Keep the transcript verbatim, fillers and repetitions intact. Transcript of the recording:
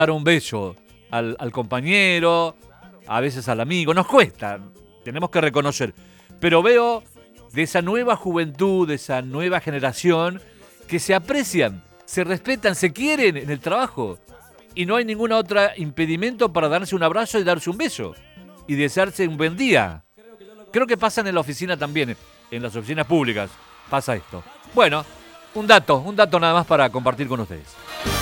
dar un beso al, al compañero, a veces al amigo. Nos cuesta, tenemos que reconocer. Pero veo de esa nueva juventud, de esa nueva generación, que se aprecian, se respetan, se quieren en el trabajo. Y no hay ningún otro impedimento para darse un abrazo y darse un beso. Y desearse un buen día. Creo que pasa en la oficina también, en las oficinas públicas pasa esto. Bueno, un dato, un dato nada más para compartir con ustedes.